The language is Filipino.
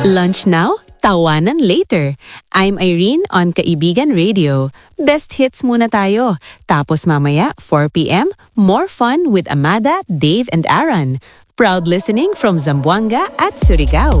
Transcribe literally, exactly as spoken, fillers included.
Lunch now, tawanan later. I'm Irene on Kaibigan Radio. Best hits muna tayo. Tapos mamaya, four p m, more fun with Amada, Dave, and Aaron. Proud listening from Zamboanga at Surigao.